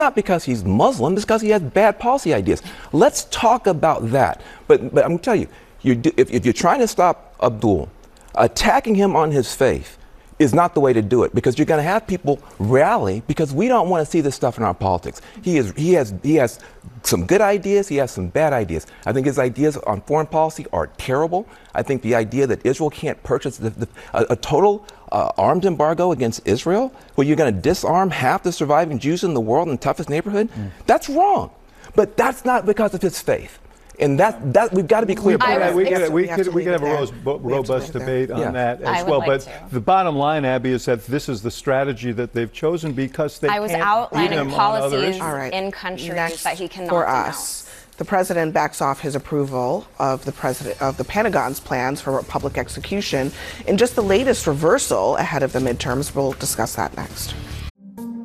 not because he's Muslim, it's because he has bad policy ideas. Let's talk about that. But I'm going to tell you, if you're trying to stop Abdul, attacking him on his faith is not the way to do it, because you're going to have people rally because we don't want to see this stuff in our politics. He has some good ideas, he has some bad ideas. I think his ideas on foreign policy are terrible. I think the idea that Israel can't purchase a total arms embargo against Israel, where you're going to disarm half the surviving Jews in the world in the toughest neighborhood, that's wrong. But that's not because of his faith. And that we've got to be clear about that. We could have a robust debate on that as well. But the bottom line, Abby, is that this is the strategy that they've chosen because they can't outlining policies in countries that he cannot for us. The president backs off his approval of the Pentagon's plans for public execution in just the latest reversal ahead of the midterms. We'll discuss that next.